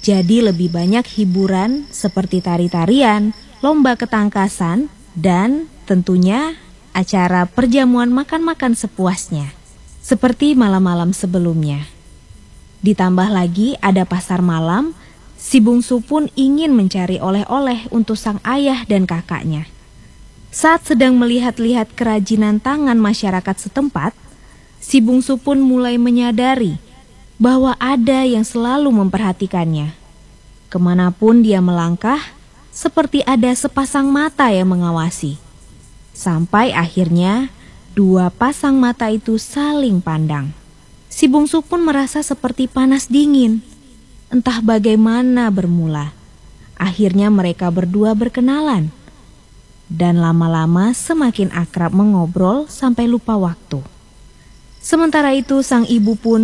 Jadi lebih banyak hiburan seperti tari-tarian, lomba ketangkasan, dan tentunya acara perjamuan makan-makan sepuasnya, seperti malam-malam sebelumnya. Ditambah lagi ada pasar malam, si bungsu pun ingin mencari oleh-oleh untuk sang ayah dan kakaknya. Saat sedang melihat-lihat kerajinan tangan masyarakat setempat, si bungsu pun mulai menyadari bahwa ada yang selalu memperhatikannya. Kemanapun dia melangkah, seperti ada sepasang mata yang mengawasi. Sampai akhirnya, dua pasang mata itu saling pandang. Si bungsu pun merasa seperti panas dingin. Entah bagaimana bermula. Akhirnya mereka berdua berkenalan. Dan lama-lama semakin akrab mengobrol sampai lupa waktu. Sementara itu sang ibu pun